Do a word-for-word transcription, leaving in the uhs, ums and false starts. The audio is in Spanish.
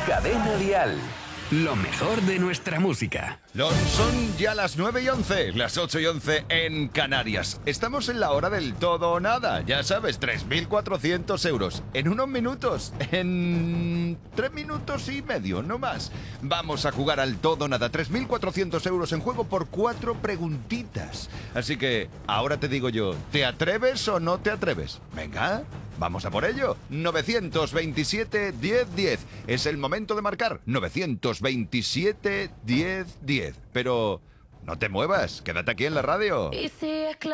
Cadena Dial. Lo mejor de nuestra música. Lo son ya las nueve y once, las ocho y once en Canarias. Estamos en la hora del todo o nada. Ya sabes, tres mil cuatrocientos euros. En unos minutos, en tres minutos y medio, no más. Vamos a jugar al todo o nada. tres mil cuatrocientos euros en juego por cuatro preguntitas. Así que, ahora te digo yo, ¿te atreves o no te atreves? Venga, vamos a por ello. novecientos veintisiete, diez, diez. Es el momento de marcar. novecientos veintisiete, diez, diez. Pero no te muevas, quédate aquí en la radio. Y si es claro.